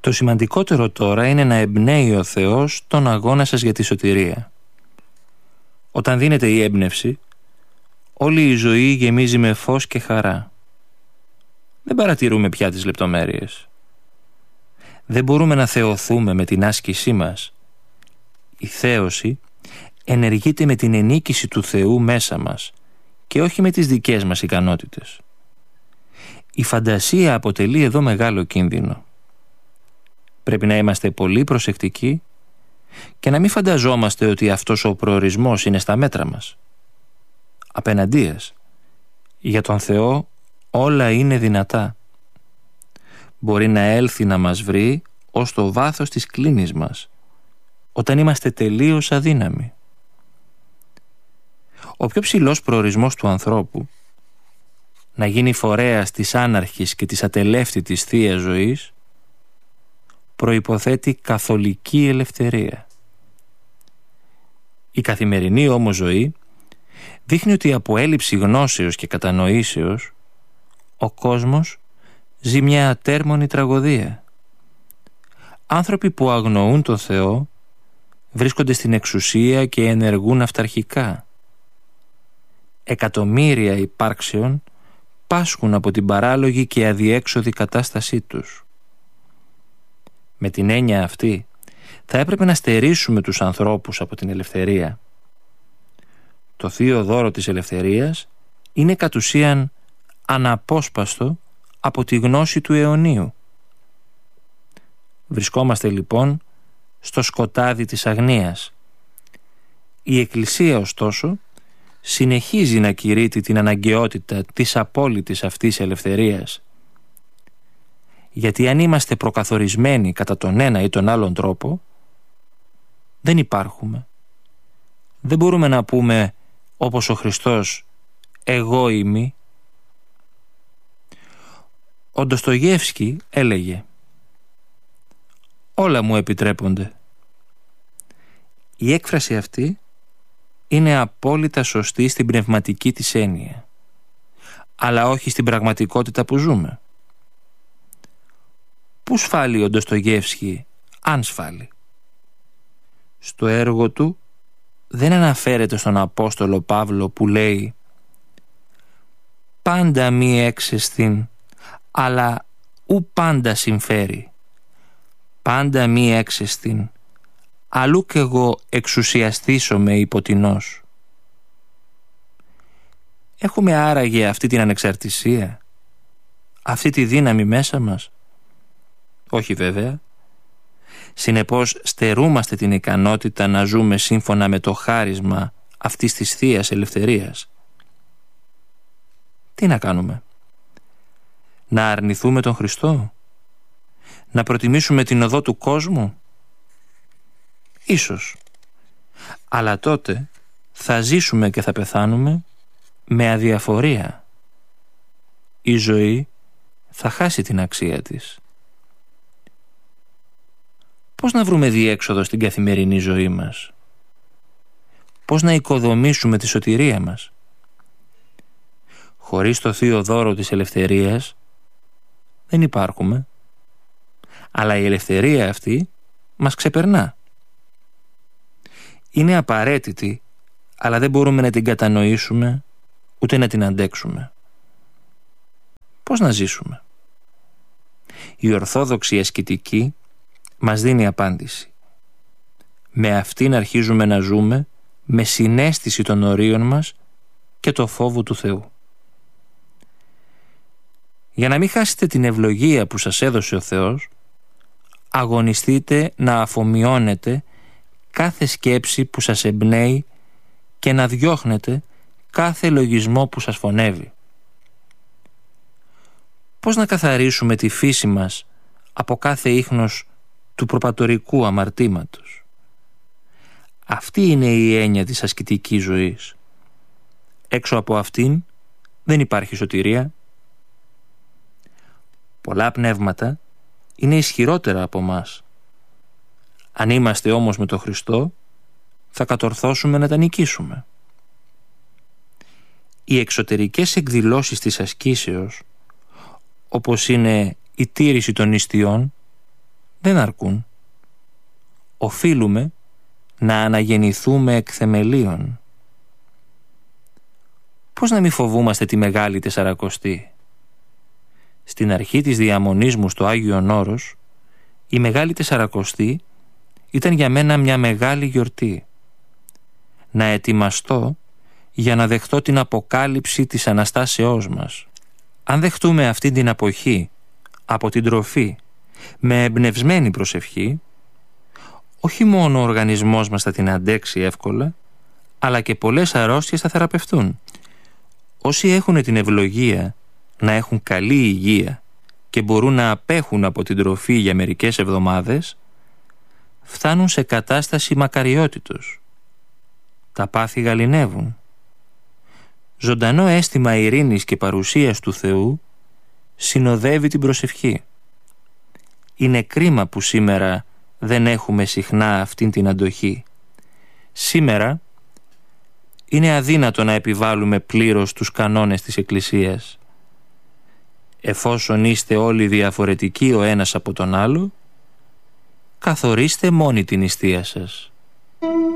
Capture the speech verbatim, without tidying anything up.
Το σημαντικότερο τώρα είναι να εμπνέει ο Θεός τον αγώνα σας για τη σωτηρία. Όταν δίνεται η έμπνευση, όλη η ζωή γεμίζει με φως και χαρά. Δεν παρατηρούμε πια τις λεπτομέρειες. Δεν μπορούμε να θεωθούμε με την άσκησή μας. Η θέωση ενεργείται με την ενίκηση του Θεού μέσα μας και όχι με τις δικές μας ικανότητες. Η φαντασία αποτελεί εδώ μεγάλο κίνδυνο. Πρέπει να είμαστε πολύ προσεκτικοί και να μην φανταζόμαστε ότι αυτός ο προορισμός είναι στα μέτρα μας. Απέναντίας, για τον Θεό όλα είναι δυνατά. Μπορεί να έλθει να μας βρει ως το βάθος της κλίνης μας, όταν είμαστε τελείως αδύναμοι. Ο πιο ψηλός προορισμός του ανθρώπου, να γίνει φορέας της άναρχης και της ατελεύτητης θείας ζωής, προϋποθέτει καθολική ελευθερία. Η καθημερινή όμως ζωή δείχνει ότι από έλλειψη γνώσεως και κατανοήσεως ο κόσμος ζει μια ατέρμονη τραγωδία. Άνθρωποι που αγνοούν το Θεό βρίσκονται στην εξουσία και ενεργούν αυταρχικά. Εκατομμύρια υπάρξεων πάσχουν από την παράλογη και αδιέξοδη κατάστασή τους. Με την έννοια αυτή θα έπρεπε να στερήσουμε τους ανθρώπους από την ελευθερία. Το θείο δώρο της ελευθερίας είναι κατ' ουσίαν αναπόσπαστο από τη γνώση του αιωνίου. Βρισκόμαστε λοιπόν στο σκοτάδι της αγνίας. Η Εκκλησία ωστόσο συνεχίζει να κηρύττει την αναγκαιότητα της απόλυτης αυτής ελευθερίας. Γιατί αν είμαστε προκαθορισμένοι κατά τον ένα ή τον άλλον τρόπο, δεν υπάρχουμε. Δεν μπορούμε να πούμε όπως ο Χριστός «εγώ είμαι». Ο Ντοστογεύσκι έλεγε «όλα μου επιτρέπονται». Η έκφραση αυτή είναι απόλυτα σωστή στην πνευματική της έννοια, αλλά όχι στην πραγματικότητα που ζούμε. Πού σφάλει ο Ντοστογεύσκι, αν σφάλει? Στο έργο του δεν αναφέρεται στον Απόστολο Παύλο που λέει «πάντα μη έξεσθην, αλλά ου πάντα συμφέρει. Πάντα μη έξεσθην, αλλού κι εγώ εξουσιαστήσομαι υποτινός». Έχουμε άραγε αυτή την ανεξαρτησία, αυτή τη δύναμη μέσα μας? Όχι βέβαια. Συνεπώς στερούμαστε την ικανότητα να ζούμε σύμφωνα με το χάρισμα αυτής της θείας ελευθερίας. Τι να κάνουμε? Να αρνηθούμε τον Χριστό? Να προτιμήσουμε την οδό του κόσμου? Ίσως. Αλλά τότε θα ζήσουμε και θα πεθάνουμε με αδιαφορία. Η ζωή θα χάσει την αξία της. Πώς να βρούμε διέξοδο στην καθημερινή ζωή μας? Πώς να οικοδομήσουμε τη σωτηρία μας? Χωρίς το θείο δώρο της ελευθερίας δεν υπάρχουμε. Αλλά η ελευθερία αυτή μας ξεπερνά. Είναι απαραίτητη, αλλά δεν μπορούμε να την κατανοήσουμε ούτε να την αντέξουμε. Πώς να ζήσουμε? Η ορθόδοξη ασκητική μας δίνει απάντηση. Με αυτήν αρχίζουμε να ζούμε με συναίσθηση των ορίων μας και το φόβο του Θεού. Για να μην χάσετε την ευλογία που σας έδωσε ο Θεός, αγωνιστείτε να αφομοιώνετε κάθε σκέψη που σας εμπνέει και να διώχνετε κάθε λογισμό που σας φωνεύει. Πώς να καθαρίσουμε τη φύση μας από κάθε ίχνος του προπατορικού αμαρτήματος? Αυτή είναι η έννοια της ασκητικής ζωής. Έξω από αυτήν δεν υπάρχει σωτηρία. Πολλά πνεύματα είναι ισχυρότερα από μας. Αν είμαστε όμως με τον Χριστό, θα κατορθώσουμε να τα νικήσουμε. Οι εξωτερικές εκδηλώσεις της ασκήσεως, όπως είναι η τήρηση των νηστειών, δεν αρκούν. Οφείλουμε να αναγεννηθούμε εκ θεμελίων. Πώς να μη φοβούμαστε τη Μεγάλη Τεσσαρακοστή? Στην αρχή της διαμονής μου στο Άγιον Όρος, η Μεγάλη Τεσσαρακοστή ήταν για μένα μια μεγάλη γιορτή. Να ετοιμαστώ για να δεχτώ την αποκάλυψη της Αναστάσεώς μας. Αν δεχτούμε αυτή την αποχή από την τροφή με εμπνευσμένη προσευχή, όχι μόνο ο οργανισμός μας θα την αντέξει εύκολα, αλλά και πολλές αρρώστιες θα θεραπευτούν. Όσοι έχουν την ευλογία να έχουν καλή υγεία και μπορούν να απέχουν από την τροφή για μερικές εβδομάδες, φτάνουν σε κατάσταση μακαριότητος. Τα πάθη γαληνεύουν. Ζωντανό αίσθημα ειρήνης και παρουσίας του Θεού συνοδεύει την προσευχή. Είναι κρίμα που σήμερα δεν έχουμε συχνά αυτήν την αντοχή. Σήμερα είναι αδύνατο να επιβάλλουμε πλήρως τους κανόνες της Εκκλησίας. Εφόσον είστε όλοι διαφορετικοί ο ένας από τον άλλο, καθορίστε μόνοι την νηστεία σας.